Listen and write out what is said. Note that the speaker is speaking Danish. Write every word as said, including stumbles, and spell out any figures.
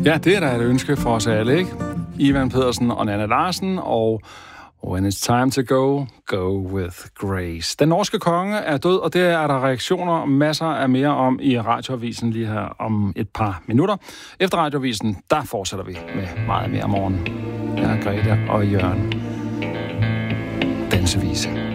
Ja, det er da et ønske for os alle, ikke? Ivan Pedersen og Nanna Larsen, og When It's Time to Go, Go With Grace. Den norske konge er død, og det er der reaktioner masser af mere om i Radioavisen lige her om et par minutter. Efter Radioavisen, der fortsætter vi med meget mere om morgenen. Jeg er Grete og Jørgen. Dansevise.